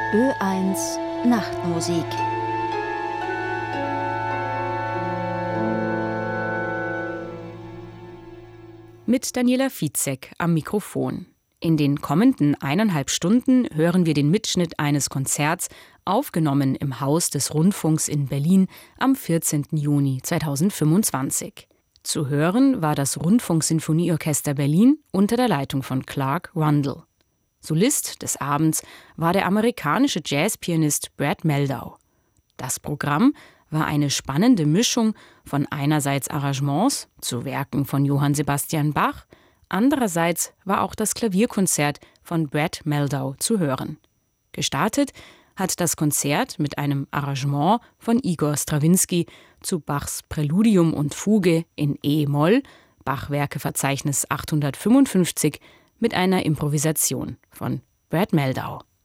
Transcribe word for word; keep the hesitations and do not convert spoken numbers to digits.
Ö eins Nachtmusik. Mit Daniela Fitzek am Mikrofon. In den kommenden eineinhalb Stunden hören wir den Mitschnitt eines Konzerts, aufgenommen im Haus des Rundfunks in Berlin am vierzehnten Juni zweitausendfünfundzwanzig. Zu hören war das Rundfunksinfonieorchester Berlin unter der Leitung von Clark Rundle. Solist des Abends war der amerikanische Jazzpianist Brad Mehldau. Das Programm war eine spannende Mischung von einerseits Arrangements zu Werken von Johann Sebastian Bach, andererseits war auch das Klavierkonzert von Brad Mehldau zu hören. Gestartet hat das Konzert mit einem Arrangement von Igor Strawinski zu Bachs Präludium und Fuge in E-Moll, Bach-Werkeverzeichnis achthundertfünfundfünfzig, mit einer Improvisation von Brad Mehldau.